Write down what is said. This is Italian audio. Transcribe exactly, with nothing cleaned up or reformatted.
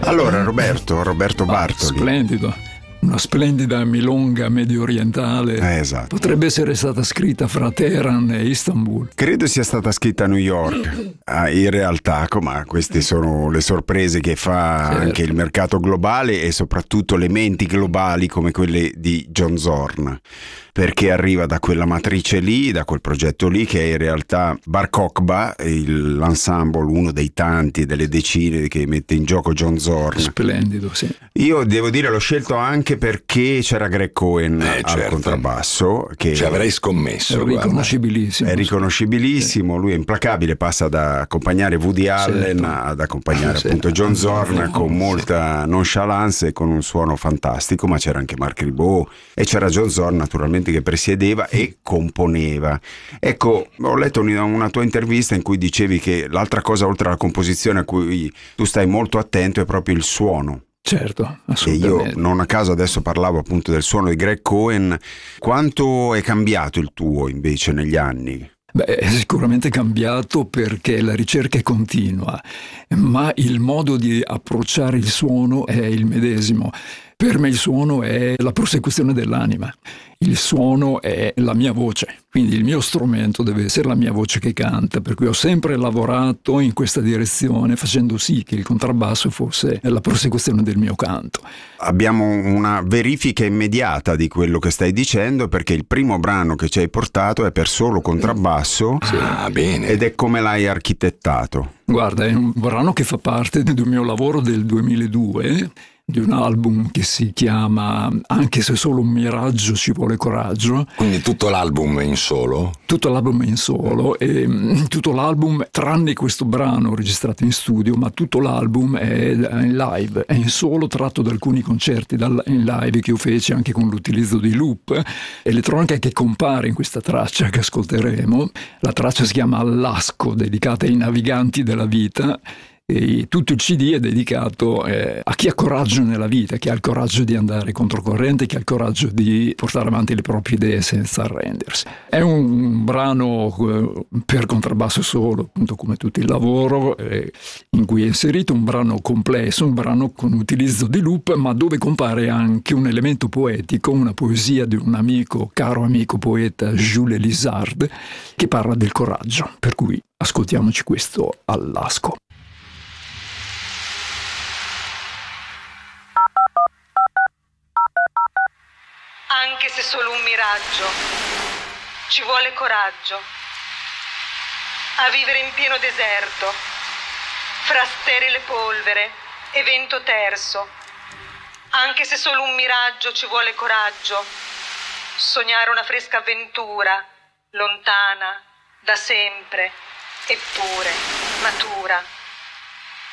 Allora, Roberto, Roberto Bartoli. Ah, splendido. Una splendida milonga medio orientale. Eh, esatto. Potrebbe essere stata scritta fra Teheran e Istanbul. Credo sia stata scritta a New York. Ah, in realtà, ma queste sono le sorprese che fa certo. anche il mercato globale e soprattutto le menti globali come quelle di John Zorn, perché arriva da quella matrice lì, da quel progetto lì, che è in realtà Bar Kokhba, il, l'ensemble, uno dei tanti, delle decine che mette in gioco John Zorn. Splendido, sì. Io devo dire l'ho scelto anche perché c'era Greg Cohen eh, al certo. contrabbasso, che ci avrei scommesso. È riconoscibilissimo. È riconoscibilissimo, lui è implacabile, passa da accompagnare Woody Allen certo. ad accompagnare Sì, appunto John Zorn sì. con molta nonchalance e con un suono fantastico, ma c'era anche Mark Ribot e c'era John Zorn naturalmente che presiedeva e componeva. Ecco, ho letto una, una tua intervista in cui dicevi che l'altra cosa oltre alla composizione a cui tu stai molto attento è proprio il suono. Certo, E assolutamente. io non a caso adesso parlavo appunto del suono di Greg Cohen. Quanto è cambiato il tuo invece negli anni? Beh, è sicuramente cambiato perché la ricerca è continua, ma il modo di approcciare il suono è il medesimo. Per me il suono è la prosecuzione dell'anima. Il suono è la mia voce, quindi il mio strumento deve essere la mia voce che canta, per cui ho sempre lavorato in questa direzione facendo sì che il contrabbasso fosse la prosecuzione del mio canto. Abbiamo una verifica immediata di quello che stai dicendo, perché il primo brano che ci hai portato è per solo contrabbasso. Sì. Ah, bene. Ed è come l'hai architettato. Guarda, è un brano che fa parte del mio lavoro del duemiladue, di un album che si chiama Anche se solo un miraggio ci vuole coraggio. Quindi tutto l'album è in solo? Tutto l'album è in solo, e mm, tutto l'album, tranne questo brano registrato in studio, ma tutto l'album è in live, è in solo, tratto da alcuni concerti dal, in live che io feci anche con l'utilizzo di loop elettronica che compare in questa traccia che ascolteremo. La traccia si chiama Allasco, dedicata ai naviganti della vita. E tutto il C D è dedicato eh, a chi ha coraggio nella vita, chi ha il coraggio di andare controcorrente, chi ha il coraggio di portare avanti le proprie idee senza arrendersi. È un, un brano eh, per contrabbasso solo, appunto come tutto il lavoro, eh, in cui è inserito un brano complesso, un brano con utilizzo di loop, ma dove compare anche un elemento poetico, una poesia di un amico, caro amico poeta, Jules Elisard, che parla del coraggio. Per cui ascoltiamoci questo Allasco. Anche se solo un miraggio, ci vuole coraggio a vivere in pieno deserto, fra sterile polvere e vento terso. Anche se solo un miraggio ci vuole coraggio, sognare una fresca avventura, lontana, da sempre, eppure matura.